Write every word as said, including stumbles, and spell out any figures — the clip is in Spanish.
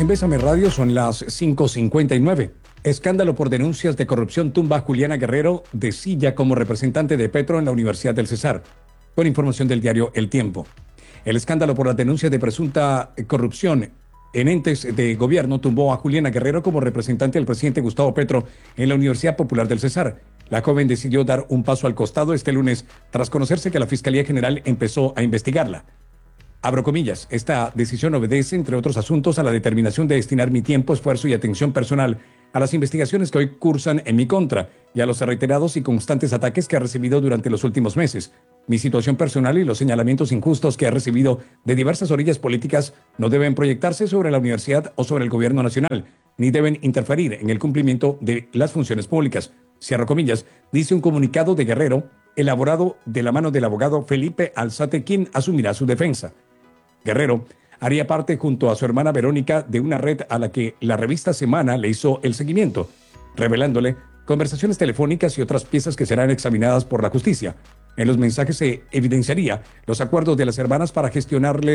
En Bésame Radio son las cinco cincuenta y nueve. Escándalo por denuncias de corrupción tumba a Juliana Guerrero de silla como representante de Petro en la Universidad del Cesar. Con información del diario El Tiempo. El escándalo por las denuncias de presunta corrupción en entes de gobierno tumbó a Juliana Guerrero como representante del presidente Gustavo Petro en la Universidad Popular del Cesar. La joven decidió dar un paso al costado este lunes tras conocerse que la Fiscalía General empezó a investigarla. Abro comillas, esta decisión obedece, entre otros asuntos, a la determinación de destinar mi tiempo, esfuerzo y atención personal a las investigaciones que hoy cursan en mi contra y a los reiterados y constantes ataques que he recibido durante los últimos meses. Mi situación personal y los señalamientos injustos que he recibido de diversas orillas políticas no deben proyectarse sobre la universidad o sobre el gobierno nacional, ni deben interferir en el cumplimiento de las funciones públicas. Cierro comillas, dice un comunicado de Guerrero, elaborado de la mano del abogado Felipe Alzate, quien asumirá su defensa. Guerrero haría parte junto a su hermana Verónica de una red a la que la revista Semana le hizo el seguimiento, revelándole conversaciones telefónicas y otras piezas que serán examinadas por la justicia. En los mensajes se evidenciaría los acuerdos de las hermanas para gestionarle